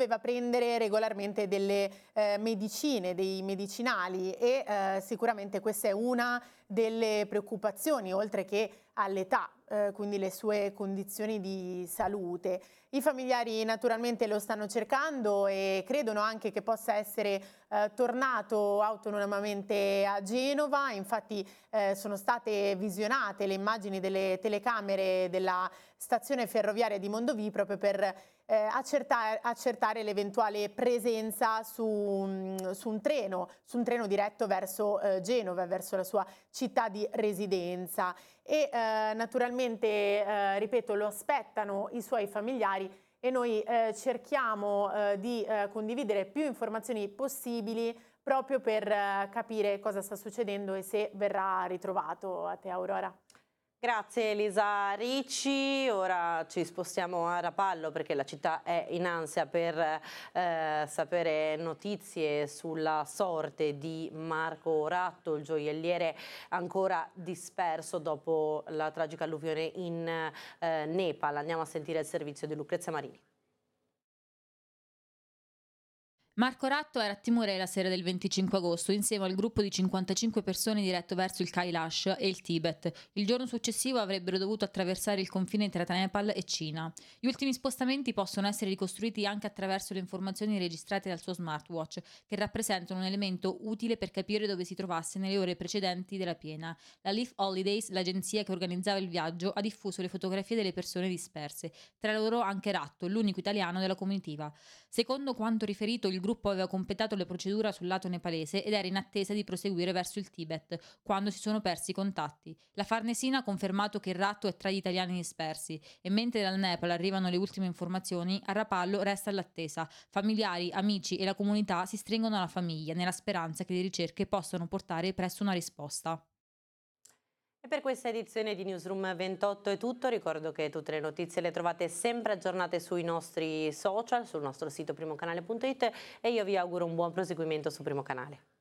doveva prendere regolarmente delle medicine, dei medicinali e sicuramente questa è una delle preoccupazioni, oltre che all'età, quindi le sue condizioni di salute. I familiari naturalmente lo stanno cercando e credono anche che possa essere tornato autonomamente a Genova. Infatti sono state visionate le immagini delle telecamere della stazione ferroviaria di Mondovì proprio per accertare l'eventuale presenza su un treno diretto verso Genova, verso la sua città di residenza. E naturalmente, ripeto, lo aspettano i suoi familiari e noi cerchiamo di condividere più informazioni possibili proprio per capire cosa sta succedendo e se verrà ritrovato. A te, Aurora. Grazie Elisa Ricci, ora ci spostiamo a Rapallo perché la città è in ansia per sapere notizie sulla sorte di Marco Ratto, il gioielliere ancora disperso dopo la tragica alluvione in Nepal. Andiamo a sentire il servizio di Lucrezia Marini. Marco Ratto era a Timor la sera del 25 agosto insieme al gruppo di 55 persone diretto verso il Kailash e il Tibet. Il giorno successivo avrebbero dovuto attraversare il confine tra Nepal e Cina. Gli ultimi spostamenti possono essere ricostruiti anche attraverso le informazioni registrate dal suo smartwatch, che rappresentano un elemento utile per capire dove si trovasse nelle ore precedenti della piena. La Leaf Holidays, l'agenzia che organizzava il viaggio, ha diffuso le fotografie delle persone disperse, tra loro anche Ratto, l'unico italiano della comitiva. Secondo quanto riferito, il gruppo aveva completato le procedure sul lato nepalese ed era in attesa di proseguire verso il Tibet, quando si sono persi i contatti. La Farnesina ha confermato che il Ratto è tra gli italiani dispersi e mentre dal Nepal arrivano le ultime informazioni, a Rapallo resta all'attesa. Familiari, amici e la comunità si stringono alla famiglia nella speranza che le ricerche possano portare presto una risposta. E per questa edizione di Newsroom 28 è tutto, ricordo che tutte le notizie le trovate sempre aggiornate sui nostri social, sul nostro sito primocanale.it e io vi auguro un buon proseguimento su Primo Canale.